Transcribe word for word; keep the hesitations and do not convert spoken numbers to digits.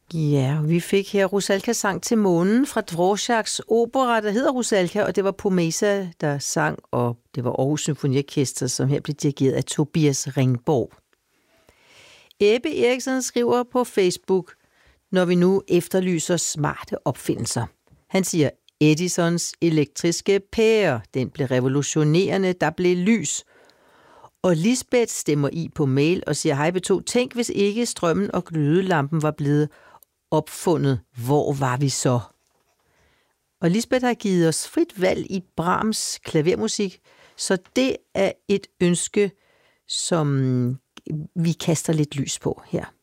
Ja, vi fik her Rusalka sang til månen fra Dvořáks opera, der hedder Rusalka, og det var Pomesa, der sang, og det var Aarhus Symfoniorkester, som her blev dirigeret af Tobias Ringborg. Ebbe Eriksen skriver på Facebook, når vi nu efterlyser smarte opfindelser. Han siger, Edisons elektriske pære, den blev revolutionerende, der blev lys. Og Lisbeth stemmer i på mail og siger, hej B to, tænk hvis ikke strømmen og glødelampen var blevet opfundet, hvor var vi så? Og Lisbeth har givet os frit valg i Brahms klavermusik, så det er et ønske, som vi kaster lidt lys på her.